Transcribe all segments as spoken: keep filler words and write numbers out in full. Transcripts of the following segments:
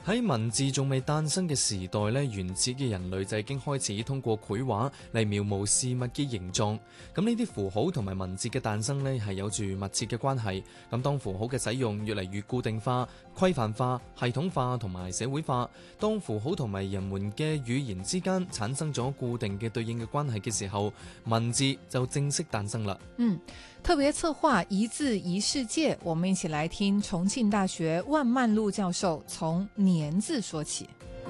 喺文字仲未誕生嘅時代咧，原始嘅人類就已經開始通過繪畫嚟描摹事物嘅形狀。咁呢啲符號同埋文字嘅誕生咧，係有住密切嘅關係。咁當符號嘅使用越嚟越固定化、規範化、系統化同埋社會化，當符號同埋人們嘅語言之間產生咗固定嘅對應嘅關係嘅時候，文字就正式誕生啦。 嗯，特別策劃一字一世界，我們一起來聽重慶大學萬曼璐教授從年字說起。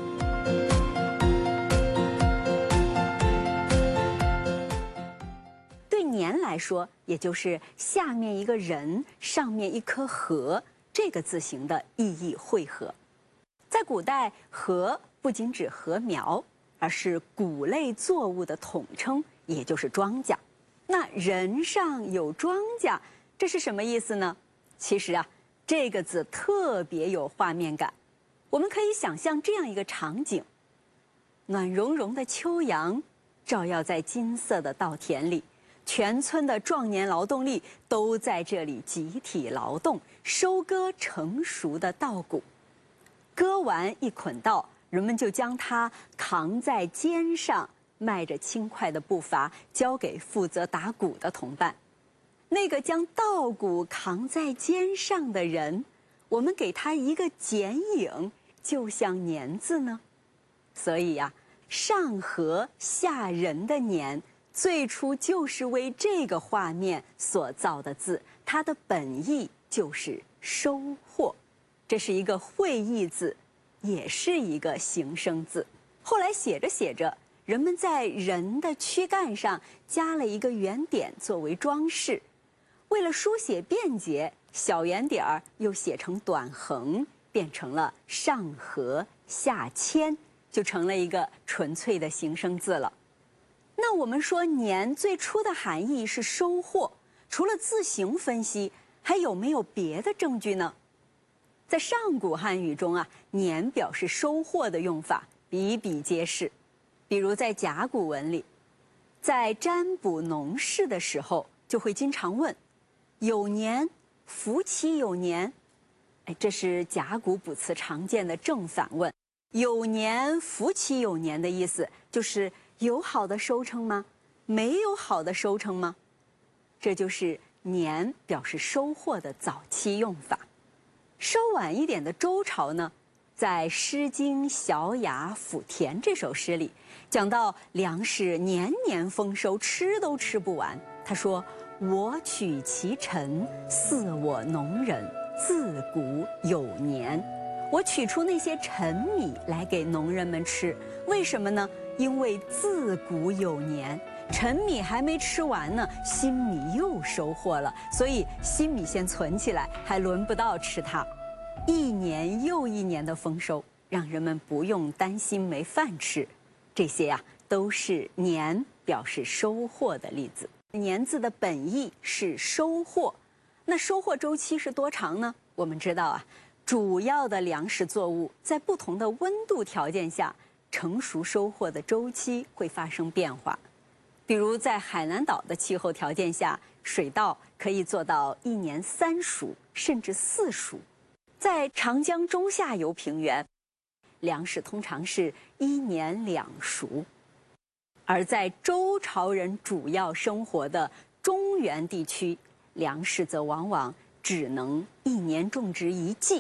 對年來說，也就是下面一個人，上面一顆禾，這個字形的意義匯合。在古代，禾不僅指禾苗，而是穀類作物的統稱，也就是莊稼。那人上有莊稼，這是什麼意思呢？其實啊，這個字特別有畫面感。我們可以想象這樣一個場景：暖融融的秋陽照耀在金色的稻田裡，全村的壯年勞動力都在這裡集體勞動，收割成熟的稻穀。割完一捆稻，人們就將它扛在肩上，邁着輕快的步伐交給負責打穀的同伴。那個將稻穀扛在肩上的人，我們給他一個剪影，就像年字呢。所以呀、啊，上禾下人的年，最初就是為這個畫面所造的字，它的本意就是收穫。這是一個會意字，也是一個形聲字。後來寫着寫着，人們在人的軀幹上加了一個圓點作為裝飾。為了書寫便捷，小圓點兒又寫成短橫，變成了上禾下謙，就成了一個純粹的形聲字了。那我們說年最初的含義是收穫，除了字形分析，還有沒有別的證據呢？在上古漢語中啊，年表示收穫的用法比比皆是。比如在甲骨文裡，在占卜農事的時候，就會經常問有年，福其有年。哎，這是甲骨卜辭常見的正反問。有年，福其有年的意思就是有好的收成嗎？沒有好的收成嗎？這就是年表示收穫的早期用法。稍晚一點的周朝呢，在《詩經·小雅·撫田》這首詩裡，講到糧食年年豐收，吃都吃不完。他說：“我取其陳，飼我農人，自古有年。”我取出那些陳米來給農人們吃，為什麼呢？因為自古有年，陳米還沒吃完呢，新米又收穫了，所以新米先存起來，還輪不到吃它。一年又一年的豐收，讓人們不用擔心沒飯吃。這些呀、啊，都是年表示收穫的例子。年字的本意是收穫，那收穫週期是多長呢？我們知道啊，主要的糧食作物在不同的溫度條件下，成熟收穫的週期會發生變化。比如在海南島的氣候條件下，水稻可以做到一年三熟，甚至四熟。在長江中下游平原，糧食通常是一年兩熟。而在周朝人主要生活的中原地區，糧食則往往只能一年種植一季。